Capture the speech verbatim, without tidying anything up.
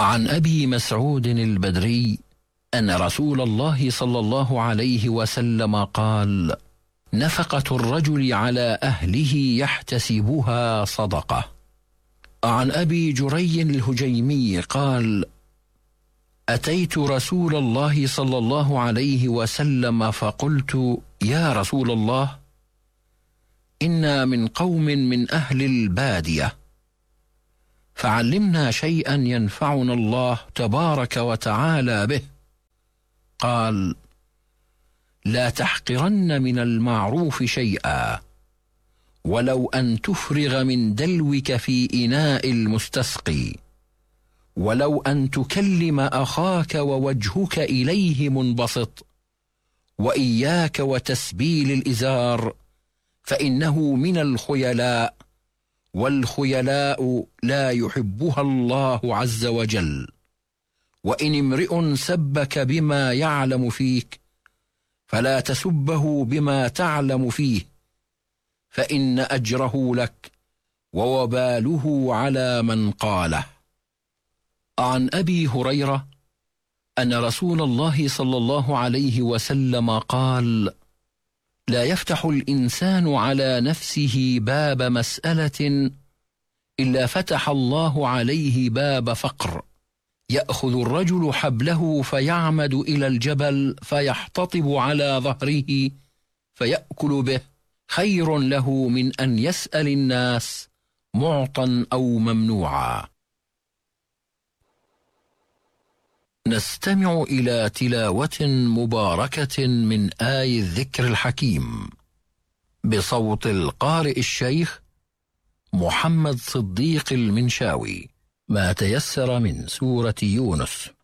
عن أبي مسعود البدري أن رسول الله صلى الله عليه وسلم قال: نفقة الرجل على أهله يحتسبها صدقة. عن أبي جري الهجيمي قال: أتيت رسول الله صلى الله عليه وسلم فقلت: يا رسول الله، إنا من قوم من أهل البادية، فعلمنا شيئا ينفعنا الله تبارك وتعالى به. قال: لا تحقرن من المعروف شيئا، ولو أن تفرغ من دلوك في إناء المستسقي، ولو أن تكلم أخاك ووجهك إليه منبسط، وإياك وتسبيل الإزار، فإنه من الخيلاء، والخيلاء لا يحبها الله عز وجل. وإن امرئ سبك بما يعلم فيك فلا تسبه بما تعلم فيه، فإن أجره لك ووباله على من قاله. عن أبي هريرة أن رسول الله صلى الله عليه وسلم قال: لا يفتح الإنسان على نفسه باب مسألة إلا فتح الله عليه باب فقر. يأخذ الرجل حبله فيعمد إلى الجبل فيحتطب على ظهره فيأكل به، خير له من أن يسأل الناس معطا أو ممنوعا. نستمع إلى تلاوة مباركة من آي الذكر الحكيم بصوت القارئ الشيخ محمد صديق المنشاوي، ما تيسر من سورة يونس.